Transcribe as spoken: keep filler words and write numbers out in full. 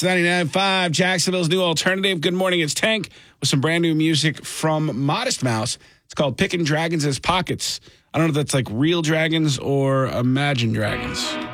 It's ninety-nine point five, Jacksonville's new alternative. Good morning, it's Tank with some brand new music from Modest Mouse. It's called Picking Dragons as Pockets. I don't know if that's like real dragons or imagined dragons.